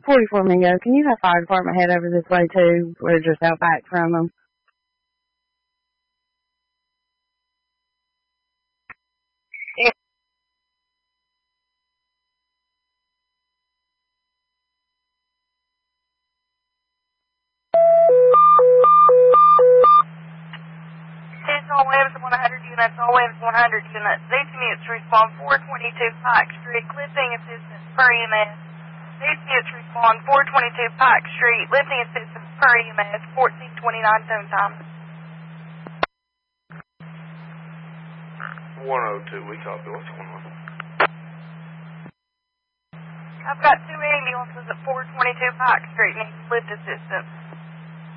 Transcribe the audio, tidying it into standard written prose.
44 Mingo, can you have fire department head over this way too? We're just out back from them. It's all waves 100 units, all waves 100 units. These units respond 422 Pike Street, lifting assistance per EMS. These units respond 422 Pike Street, lifting assistance per EMS, 1429 zone time. 102, we copy. What's going on? I've got 2 ambulances at 422 Pike Street needing lift assistance.